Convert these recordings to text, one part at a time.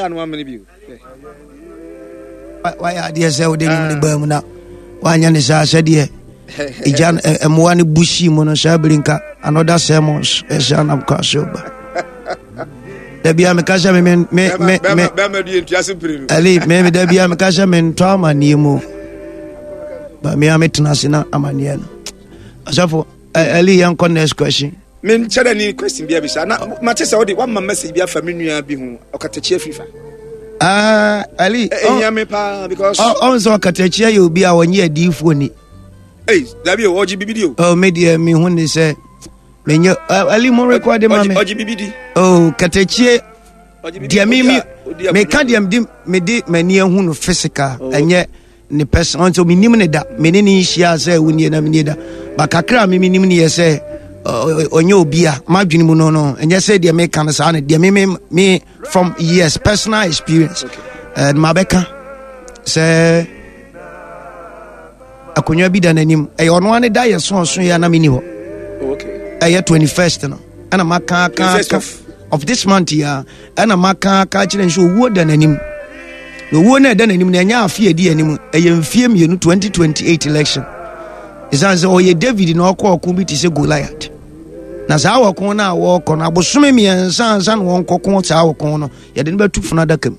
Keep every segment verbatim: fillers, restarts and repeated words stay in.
ya no amene bi why are there so de ni bam na wanya ni sa sa de ijan emwa ni bushi mo no sha brinka another sermons e sha na kwasoba da bia me kasha me me me me ba ma di entuase pire ali me me da bia me kasha me ntoma ni mu ba me ametuna sina amane no asafo ali yan kon next question men chada ni question bia bi sha na mate say odi one message bia fa me nua bi hu okatachi afifa ah ali enya me pa because on so okatachi ayo bi a wonye adifo ni eh da bi o oji bibidi o oh media me hu ni say menyo ali mo record ma me oji bibidi oh katachie dia mi mi me ka dia me me di mani hu no physical enye ni person on so minim ne da me ne ni hia say woni na me da ba kakra me minim ne ye say onye obi a madwini mu no no enye say dia me kan sa na dia me me from yes personal experience and mabeka say akonya bi da nanim e ono ane da ye so so ya na me ni ho okay eh twenty-first no ana maka ka of this month ya ana maka ka kire nso wo da nanim no wo na da nanim na nya afie di anim eye mfie mienu twenty twenty-eight election isanze oye David na okọ okun bi ti se Goliath na sa awokon na awokon na abosome miensa ansa na wonkokon sa awokon no ye de betu funa dakam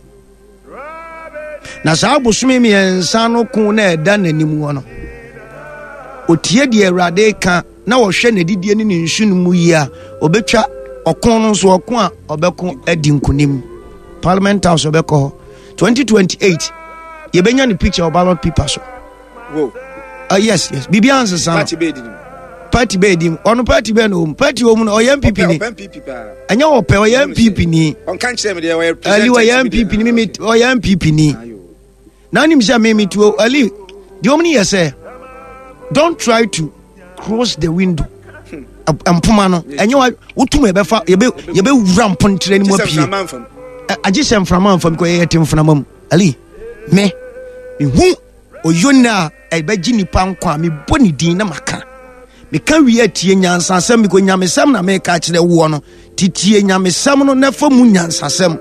na sa abosome miensa no kun na eda nanim wo no otie de Awurade ka na wo hwe na didie ni ne nsu mu yi a obetwa okon no so okon a obekon adi nkunim Parliament House obekọ twenty twenty-eight ye benya ni picture of ballot paper so wo ah uh, yes yes bibi answer san party bed party bed on party bed no party o mu no M P P ni M P P pa anya wo pe o M P P ni on kan chere me dey o ali o M P P ni me o M P P ni na ni mja me me tu ali the omni yes say don't try to cross the window ampuma no anya wo tum e be fa ye be ye be wura mpontre ni mo pie agisem from am from ko ye tim from am ali me me hu oyona e be gini pa nkwa me boni din na maka me kan wi atie nyansasem me ko nyamesem na me ka kire wo no titie nyamesem no na fa mu nyansasem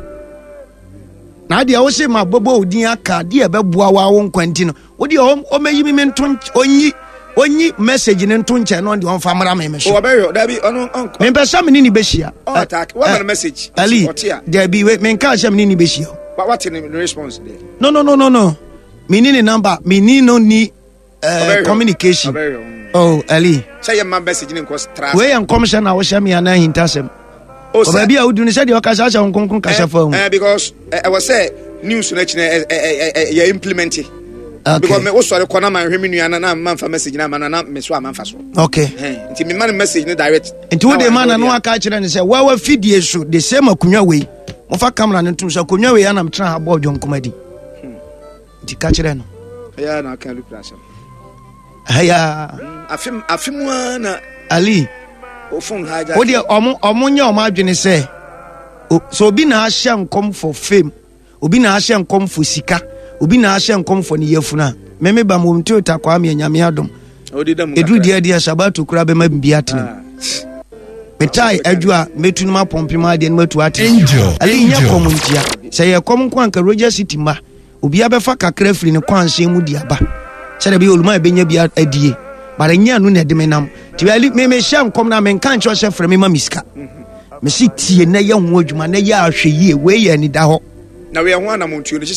na dia wo se ma bobo odin aka dia be boa wa wo nkwanti no wo dia o meyi mi menton onyi onyi message ne nton che no de on fa mara me me so o be da bi ono onko me pesa me ni ni behia o attack what the message ali there be me kan sha me ni ni behia what in response there no no no no no me ni ni number me ni no ni uh, communication oh ali say your message ni cause trust we yan commission na wo sha me ana hintasem o ba bia wo dunu say de o ka sha sha nkonkon ka sha fa hu eh because I was say news na chine ya implement it. Okay. Because me also recognize my hwemi nua na man fa message na man na me so man fa so. Okay. Eh, nti me man message ni direct. Nti wo de man na no aka kire ne say wa wa fidie so the same akunwa we. Mo fa camera ne tum so akunwa we ya na mtra ha bo odwo nkomadi. Nti ka kire no. Ya na kan look place. Aya. Afim afim na Ali. Ofun haja. Wo de omo omo nya omo adwene say so obi na ahye nkom for fame. Obi na ahye nkom for sika. Obi na ahye nkom for ne yafuna. Meme ba mo mti otakwa me nyame adom. Odidam. Edu dia dia sabato kura be ma bia atene. Metai adwa metunu ma pompima de matu atene. Ali nya komuntia. Se ye kom nko anka Roger City ma. Obi abefa kakra firi ne kwanse mu di aba. Se de be oluma be nya bia adie. Bare nya anu na de menam. Ti ali me me hye nkom na me nka ncho hye frɛ me ma miska. Me si tie na ye ho adwuma na ye ahwe yie we ye ni da ho. Na we ho anamontuo